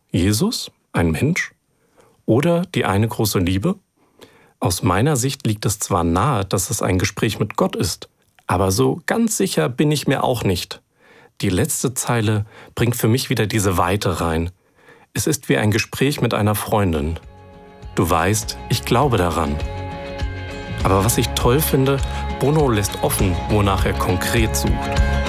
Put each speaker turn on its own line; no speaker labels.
Jesus, ein Mensch? Oder die eine große Liebe? Aus meiner Sicht liegt es zwar nahe, dass es ein Gespräch mit Gott ist, aber so ganz sicher bin ich mir auch nicht. Die letzte Zeile bringt für mich wieder diese Weite rein. Es ist wie ein Gespräch mit einer Freundin. Du weißt, ich glaube daran. Aber was ich toll finde, Bono lässt offen, wonach er konkret sucht.